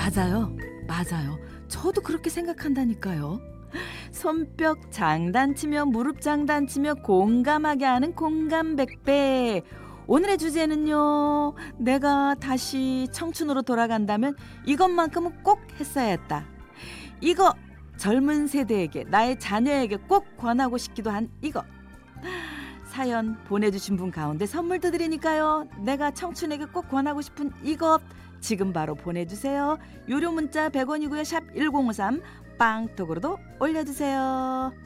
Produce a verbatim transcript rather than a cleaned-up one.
맞아요. 맞아요. 저도 그렇게 생각한다니까요. 손뼉 장단치며 무릎 장단치며 공감하게 하는 공감백배. 오늘의 주제는요. 내가 다시 청춘으로 돌아간다면 이것만큼은 꼭 했어야 했다. 이거 젊은 세대에게 나의 자녀에게 꼭 권하고 싶기도 한 이거. 사연 보내주신 분 가운데 선물도 드리니까요. 내가 청춘에게 꼭 권하고 싶은 이것 지금 바로 보내주세요. 유료 문자 백 원이고요. 샵 일공오삼 빵톡으로도 올려주세요.